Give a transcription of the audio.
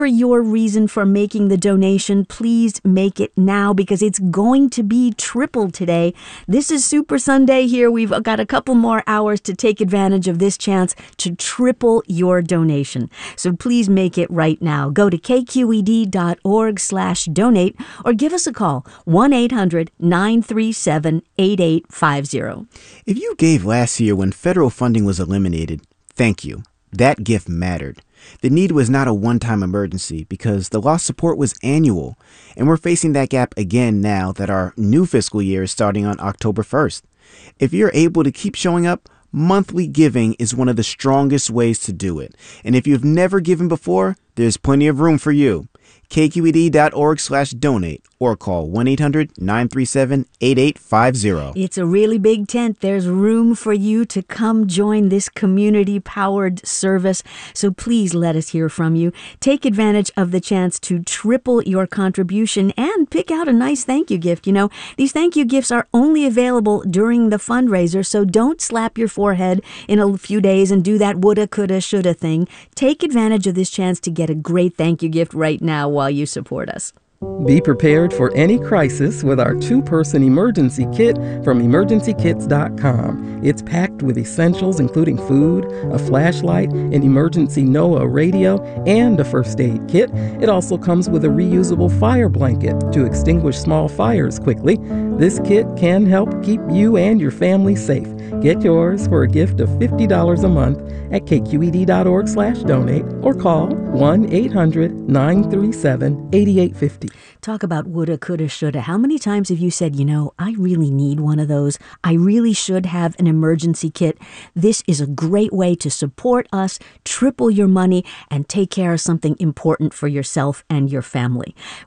for your reason for making the donation, please make it now because it's going to be tripled today. This is Super Sunday here. We've got a couple more hours to take advantage of this chance to triple your donation. So please make it right now. Go to kqed.org/donate or give us a call, 1-800-937-8850. If you gave last year when federal funding was eliminated, thank you. That gift mattered. The need was not a one-time emergency because the lost support was annual, and we're facing that gap again now that our new fiscal year is starting on October 1st. If you're able to keep showing up, monthly giving is one of the strongest ways to do it. And if you've never given before, there's plenty of room for you. kqed.org/donate or call 1-800-937-8850. It's a really big tent. There's room for you to come join this community-powered service. So please let us hear from you. Take advantage of the chance to triple your contribution and pick out a nice thank you gift. You know, these thank you gifts are only available during the fundraiser, so don't slap your forehead in a few days and do that woulda, coulda, shoulda thing. Take advantage of this chance to get a great thank you gift right now while you support us. Be prepared for any crisis with our 2-person emergency kit from emergencykits.com. It's packed with essentials including food, a flashlight, an emergency NOAA radio, and a first aid kit. It also comes with a reusable fire blanket to extinguish small fires quickly. This kit can help keep you and your family safe. Get yours for a gift of $50 a month at kqed.org/donate or call 1-800-937-8850. Talk about woulda, coulda, shoulda. How many times have you said, you know, I really need one of those. I really should have an emergency kit. This is a great way to support us, triple your money, and take care of something important for yourself and your family.